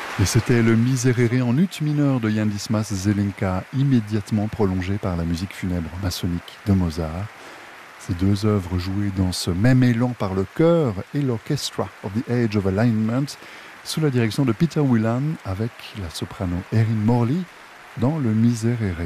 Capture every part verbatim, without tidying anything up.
Et c'était le Miserere en ut mineur de Jan Dismas Zelenka, immédiatement prolongé par la musique funèbre maçonnique de Mozart. Ces deux œuvres jouées dans ce même élan par le chœur et l'Orchestra of the Age of Alignment, sous la direction de Peter Whelan, avec la soprano Erin Morley dans le Miserere.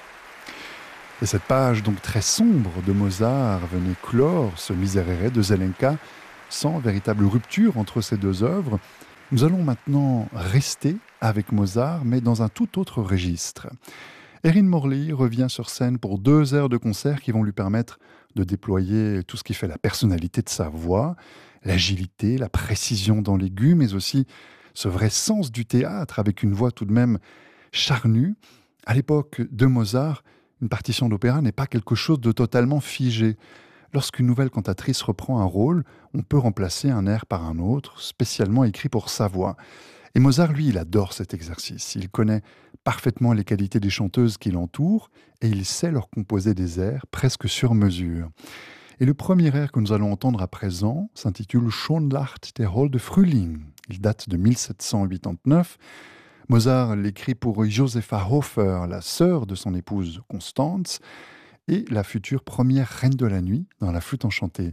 Et cette page donc très sombre de Mozart venait clore ce Miserere de Zelenka, sans véritable rupture entre ces deux œuvres. Nous allons maintenant rester avec Mozart, mais dans un tout autre registre. Erin Morley revient sur scène pour deux heures de concert qui vont lui permettre de déployer tout ce qui fait la personnalité de sa voix, l'agilité, la précision dans l'aigu, mais aussi ce vrai sens du théâtre avec une voix tout de même charnue. À l'époque de Mozart, une partition d'opéra n'est pas quelque chose de totalement figé. Lorsqu'une nouvelle cantatrice reprend un rôle, on peut remplacer un air par un autre, spécialement écrit pour sa voix. Et Mozart, lui, il adore cet exercice. Il connaît parfaitement les qualités des chanteuses qui l'entourent et il sait leur composer des airs presque sur mesure. Et le premier air que nous allons entendre à présent s'intitule Schon lacht der holde Frühling. Il date de mille sept cent quatre-vingt-neuf. Mozart l'écrit pour Josepha Hofer, la sœur de son épouse Constance, et la future première reine de la nuit dans la flûte enchantée.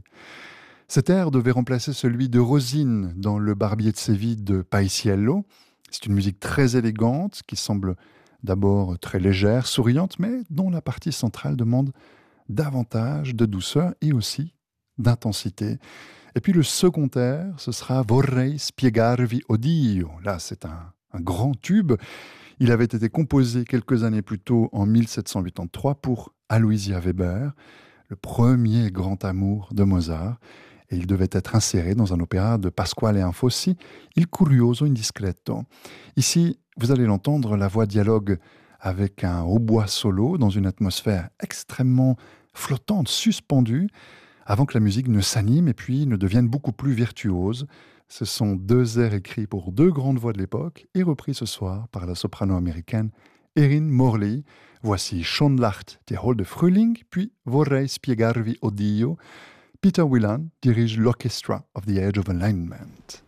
Cet air devait remplacer celui de Rosine dans Le Barbier de Séville de Paisiello. C'est une musique très élégante qui semble d'abord très légère, souriante, mais dont la partie centrale demande davantage de douceur et aussi d'intensité. Et puis le second air, ce sera Vorrei spiegarvi Odio. Là, c'est un, un grand tube. Il avait été composé quelques années plus tôt, en mille sept cent quatre-vingt-treize, pour Aloysia Weber, le premier grand amour de Mozart, et il devait être inséré dans un opéra de Pasquale Anfossi, Il Curioso Indiscreto. Ici, vous allez l'entendre, la voix dialogue avec un hautbois solo dans une atmosphère extrêmement flottante, suspendue, avant que la musique ne s'anime et puis ne devienne beaucoup plus virtuose. Ce sont deux airs écrits pour deux grandes voix de l'époque et repris ce soir par la soprano américaine Erin Morley. Voici Schon lacht der holde Frühling, puis Vorrei spiegarvi Odio. Peter Whelan dirige l'Orchestra of the Age of Alignment.